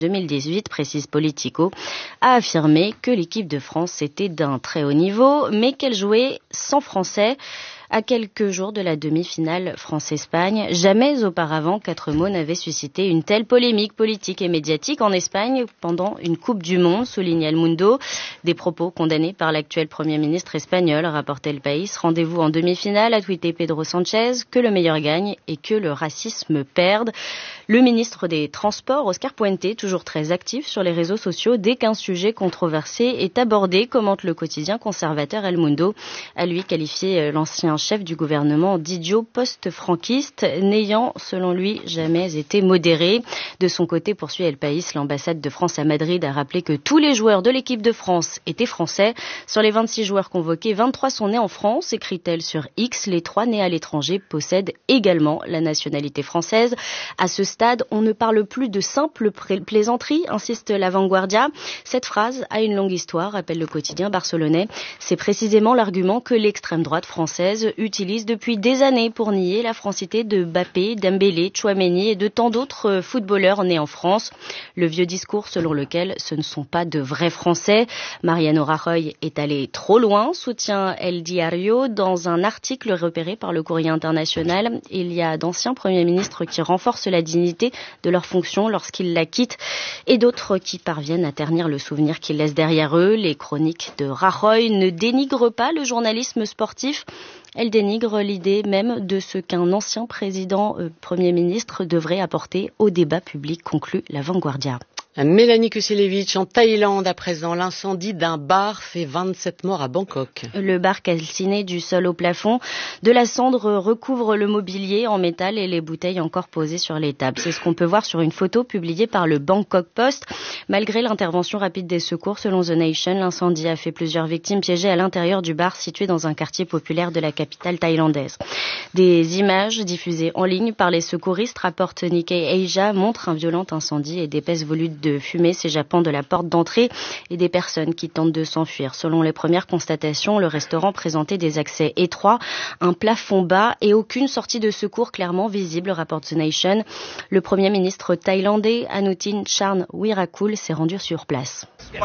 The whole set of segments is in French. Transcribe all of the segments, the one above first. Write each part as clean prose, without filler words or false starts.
2018, précise Politico, a affirmé que l'équipe de France était d'un très haut niveau, mais qu'elle jouait sans Français. À quelques jours de la demi-finale France-Espagne, jamais auparavant 4 mots n'avaient suscité une telle polémique politique et médiatique en Espagne pendant une Coupe du Monde, souligne El Mundo. Des propos condamnés par l'actuel Premier ministre espagnol, rapportait Le País. Rendez-vous en demi-finale, a tweeté Pedro Sánchez, que le meilleur gagne et que le racisme perde. Le ministre des Transports, Oscar Puente, toujours très actif sur les réseaux sociaux dès qu'un sujet controversé est abordé, commente le quotidien conservateur El Mundo, à lui qualifié l'ancien chef du gouvernement d'idiot post-franquiste, n'ayant, selon lui, jamais été modéré. De son côté, poursuit El País, l'ambassade de France à Madrid a rappelé que tous les joueurs de l'équipe de France étaient français. Sur les 26 joueurs convoqués, 23 sont nés en France, écrit-elle sur X. Les 3 nés à l'étranger possèdent également la nationalité française. À ce stade, on ne parle plus de simple plaisanterie, insiste La Vanguardia. Cette phrase a une longue histoire, rappelle le quotidien barcelonais. C'est précisément l'argument que l'extrême droite française utilise depuis des années pour nier la francité de Mbappé, Dembélé, Tchouaméni et de tant d'autres footballeurs nés en France. Le vieux discours selon lequel ce ne sont pas de vrais Français. Mariano Rajoy est allé trop loin, soutient El Diario. Dans un article repéré par le Courrier international, il y a d'anciens premiers ministres qui renforcent la dignité de leur fonction lorsqu'ils la quittent et d'autres qui parviennent à ternir le souvenir qu'ils laissent derrière eux. Les chroniques de Rajoy ne dénigrent pas le journalisme sportif. Elle dénigre l'idée même de ce qu'un ancien président Premier ministre devrait apporter au débat public, conclut La Vanguardia. Mélanie Kuselevich, en Thaïlande à présent, l'incendie d'un bar fait 27 morts à Bangkok. Le bar calciné du sol au plafond, de la cendre recouvre le mobilier en métal et les bouteilles encore posées sur les tables. C'est ce qu'on peut voir sur une photo publiée par le Bangkok Post. Malgré l'intervention rapide des secours, selon The Nation, l'incendie a fait plusieurs victimes piégées à l'intérieur du bar situé dans un quartier populaire de la capitale thaïlandaise. Des images diffusées en ligne par les secouristes, rapporte Nikkei Asia, montrent un violent incendie et d'épaisses volutes de fumée s'échappant de la porte d'entrée et des personnes qui tentent de s'enfuir. Selon les premières constatations, le restaurant présentait des accès étroits, un plafond bas et aucune sortie de secours clairement visible, rapporte The Nation. Le Premier ministre thaïlandais Anutin Charnvirakul s'est rendu sur place.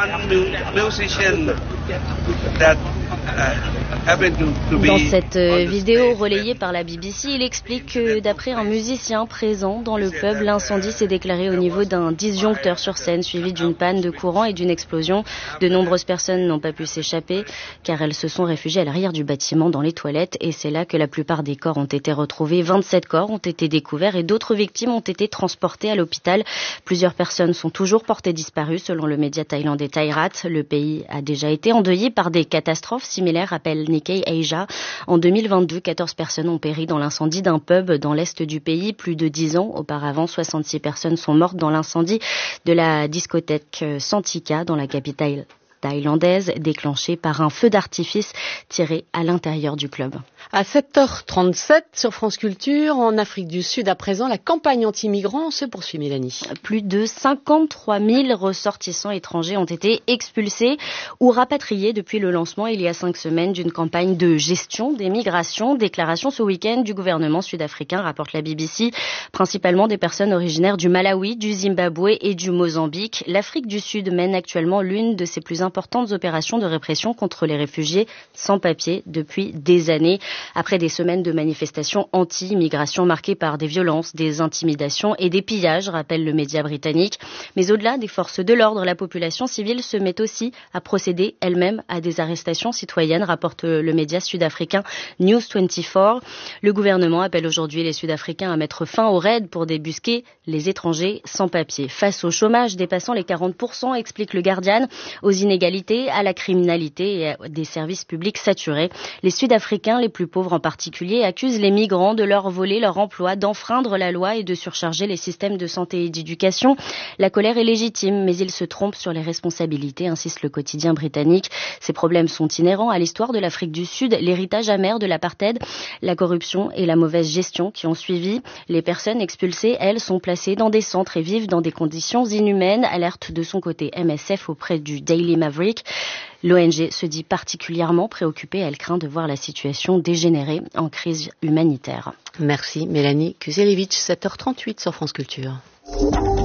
Dans cette vidéo relayée par la BBC, il explique que d'après un musicien présent dans le pub, l'incendie s'est déclaré au niveau d'un disjoncteur sur scène, suivi d'une panne de courant et d'une explosion. De nombreuses personnes n'ont pas pu s'échapper car elles se sont réfugiées à l'arrière du bâtiment dans les toilettes et c'est là que la plupart des corps ont été retrouvés. 27 corps ont été découverts et d'autres victimes ont été transportées à l'hôpital. Plusieurs personnes sont toujours portées disparues selon le média thaïlandais Thairat. Le pays a déjà été endeuillé par des catastrophes similaires, rappelle Nikkei Asia. En 2022, 14 personnes ont péri dans l'incendie d'un pub dans l'est du pays. Plus de 10 ans auparavant, 66 personnes sont mortes dans l'incendie de la discothèque Santika dans la capitale thaïlandaise, déclenchée par un feu d'artifice tiré à l'intérieur du club. À 7h37 sur France Culture, en Afrique du Sud, à présent, la campagne anti-migrants se poursuit, Mélanie. Plus de 53 000 ressortissants étrangers ont été expulsés ou rapatriés depuis le lancement il y a 5 semaines d'une campagne de gestion des migrations. Déclaration ce week-end du gouvernement sud-africain, rapporte la BBC, principalement des personnes originaires du Malawi, du Zimbabwe et du Mozambique. L'Afrique du Sud mène actuellement l'une de ses plus importantes opérations de répression contre les réfugiés sans papier depuis des années. Après des semaines de manifestations anti-immigration marquées par des violences, des intimidations et des pillages, rappelle le média britannique. Mais au-delà des forces de l'ordre, la population civile se met aussi à procéder elle-même à des arrestations citoyennes, rapporte le média sud-africain News 24. Le gouvernement appelle aujourd'hui les Sud-Africains à mettre fin aux raids pour débusquer les étrangers sans papier. Face au chômage dépassant les 40%, explique le Guardian, aux inégalités, à la criminalité et à des services publics saturés, les Sud-Africains, les plus pauvres en particulier, accusent les migrants de leur voler leur emploi, d'enfreindre la loi et de surcharger les systèmes de santé et d'éducation. La colère est légitime, mais ils se trompent sur les responsabilités, insiste le quotidien britannique. Ces problèmes sont inhérents à l'histoire de l'Afrique du Sud, l'héritage amer de l'apartheid, la corruption et la mauvaise gestion qui ont suivi. Les personnes expulsées, elles, sont placées dans des centres et vivent dans des conditions inhumaines, alerte de son côté MSF auprès du Daily Maverick. L'ONG se dit particulièrement préoccupée. Elle craint de voir la situation dégénérer en crise humanitaire. Merci Mélanie Kuselevich, 7h38 sur France Culture.